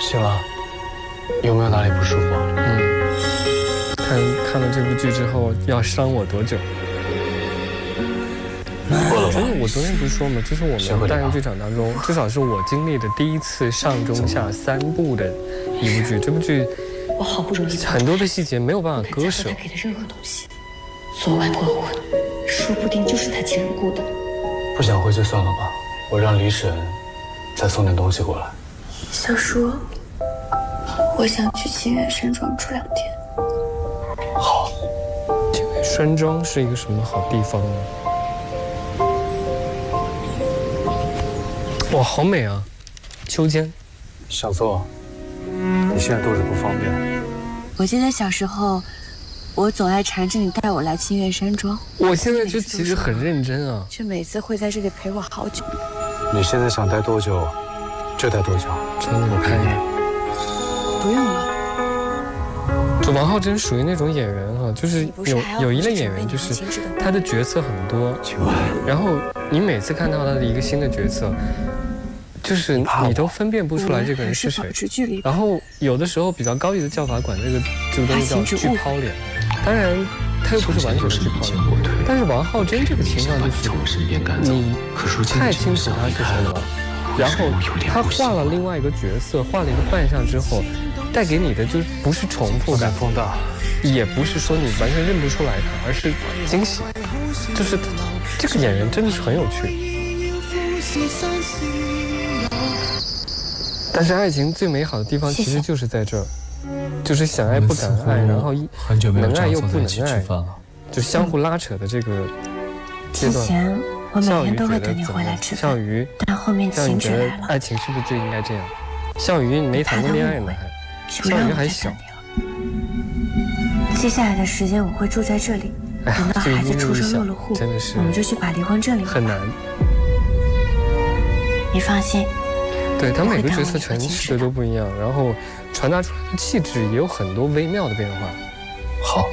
醒了，有没有哪里不舒服？ 看了这部剧之后，要伤我多久？ 过了吧。 真的，我昨天不是说吗？这是我们大型剧场当中，至少是我经历的第一次上中下3部的一部剧。这部剧我好不容易很多的细节没有办法割舍。 他给的任何东西，昨晚光昏，说不定就是他亲人雇的。 不想回去算了吧，我让李婶再送点东西过来。 小叔，我想去清远山庄住2天。 好。 清远山庄是一个什么好地方呢？哇，好美啊！秋间， 想坐。你现在肚子不方便。 我记得小时候，我总爱缠着你带我来清远山庄。 我现在就其实很认真啊， 却每次会在这里陪我好久。 你现在想待多久，就待多久。 真的，我看一眼。 不用了。 就王浩真属于那种演员哈，就是有一类演员，就是他的角色很多，然后你每次看到他的一个新的角色，就是你都分辨不出来这个人是谁。然后有的时候比较高级的叫法管这个东西叫剧抛脸，当然他又不是完全的剧抛脸，但是王浩真这个情况就是你太清楚他是谁了，然后他换了另外一个角色，换了一个扮相之后，带给你的就不是重复感放大， 也不是说你完全认不出来他，而是惊喜。就是这个演员真的是很有趣。但是爱情最美好的地方其实就是在这儿，就是想爱不敢爱，然后能爱又不能爱，就相互拉扯的这个阶段。 之前我每天都会等你回来吃饭，但后面晴止来了。 爱情是不是就应该这样？笑宇，你没谈过恋爱呢，笑宇还小。 接下来的时间我会住在这里，等到孩子出生落了户，我们就去把离婚证领。 很难。 你放心。 对他每个角色诠释的都不一样，然后传达出来的气质也有很多微妙的变化。 好。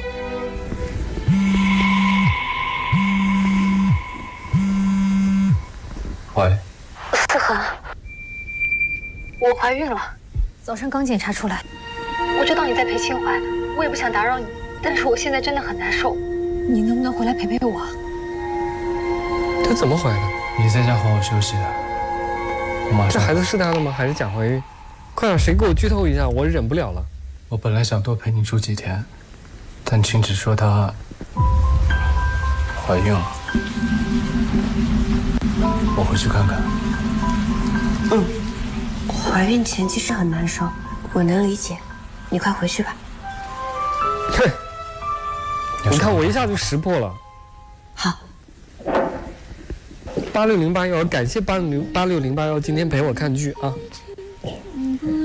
喂。 思恒，我怀孕了，早上刚检查出来。我知道你在陪清怀，我也不想打扰你，但是我现在真的很难受。你能不能回来陪陪我？ 这怎么怀的？ 你在家好好休息。 这孩子是他的吗？还是假怀孕？快点，谁给我剧透一下，我忍不了了。 我本来想多陪你住几天，但晴芷说她怀孕了，我回去看看。 怀孕前期是很难受，我能理解。你快回去吧。 哼，你看我一下就识破了。 好。 860811，感谢860811今天陪我看剧啊。